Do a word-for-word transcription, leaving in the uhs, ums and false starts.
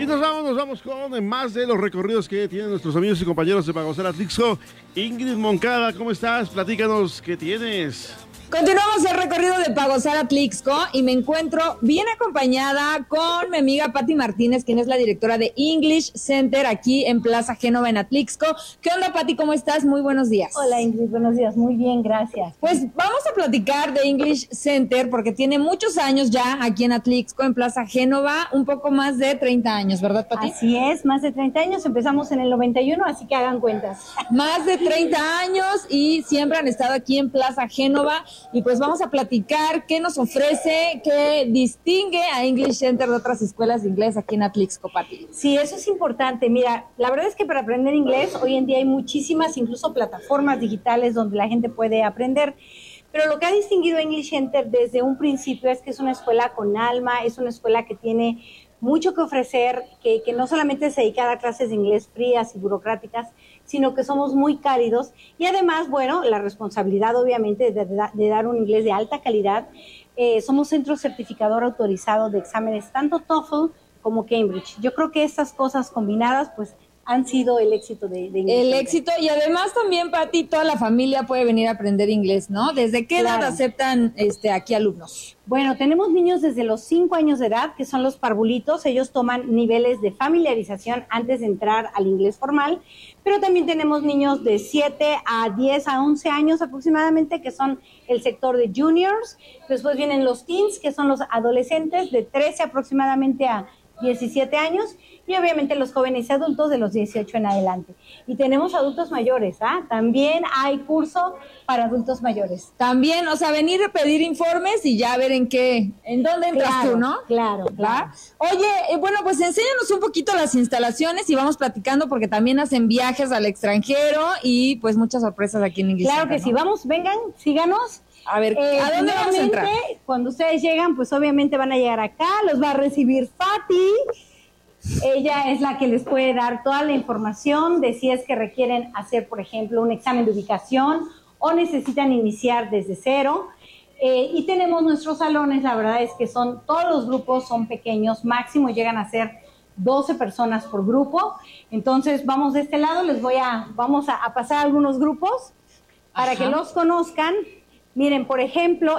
nos vamos, nos vamos con más de los recorridos que tienen nuestros amigos y compañeros de Pagosar Atlixco. Ingrid Moncada, ¿cómo estás? Platícanos, ¿qué tienes? Continuamos el recorrido de Pagosar Atlixco y me encuentro bien acompañada con mi amiga Pati Martínez, quien es la directora de English Center aquí en Plaza Génova en Atlixco. ¿Qué onda, Pati? ¿Cómo estás? Muy buenos días. Hola, Ingrid, buenos días. Muy bien, gracias. Pues vamos a platicar de English Center porque tiene muchos años ya aquí en Atlixco, en Plaza Génova, un poco más de treinta años, ¿verdad, Pati? Así es, más de treinta años. Empezamos en el noventa y uno, así que hagan cuentas. Más de treinta años y siempre han estado aquí en Plaza Génova. Y pues vamos a platicar qué nos ofrece, qué distingue a English Center de otras escuelas de inglés aquí en Atlixco, Pati. Sí, eso es importante. Mira, la verdad es que para aprender inglés hoy en día hay muchísimas, incluso plataformas digitales donde la gente puede aprender. Pero lo que ha distinguido a English Center desde un principio es que es una escuela con alma, es una escuela que tiene mucho que ofrecer, que, que no solamente se dedica a dar clases de inglés frías y burocráticas, sino que somos muy cálidos y además, bueno, la responsabilidad obviamente de, de, de dar un inglés de alta calidad. Eh, somos centro certificador autorizado de exámenes tanto TOEFL como Cambridge. Yo creo que estas cosas combinadas pues han sido el éxito de, de inglés. El éxito, y además también, Pati, toda la familia puede venir a aprender inglés, ¿no? ¿Desde qué Claro. edad aceptan este, aquí alumnos? Bueno, tenemos niños desde los cinco años de edad, que son los parvulitos. Ellos toman niveles de familiarización antes de entrar al inglés formal, pero también tenemos niños de siete a diez a once años aproximadamente, que son el sector de juniors. Después vienen los teens, que son los adolescentes de trece aproximadamente a diecisiete años, y obviamente los jóvenes y adultos de los dieciocho en adelante. Y tenemos adultos mayores, ¿ah? También hay curso para adultos mayores. También, o sea, venir a pedir informes y ya ver en qué, en dónde entras Claro, tú, ¿no? Claro, claro. Oye, eh, bueno, pues enséñanos un poquito las instalaciones y vamos platicando porque también hacen viajes al extranjero y pues muchas sorpresas aquí en English Claro Center, que ¿no? sí, vamos, vengan, síganos. A ver, Eh, ¿a dónde vamos a entrar? Cuando ustedes llegan, pues obviamente van a llegar acá, los va a recibir Fati. Ella es la que les puede dar toda la información de si es que requieren hacer, por ejemplo, un examen de ubicación o necesitan iniciar desde cero. Eh, y tenemos nuestros salones, la verdad es que son, todos los grupos son pequeños, máximo llegan a ser doce personas por grupo. Entonces vamos de este lado, les voy a, vamos a, a pasar algunos grupos para Ajá. que los conozcan. Miren, por ejemplo,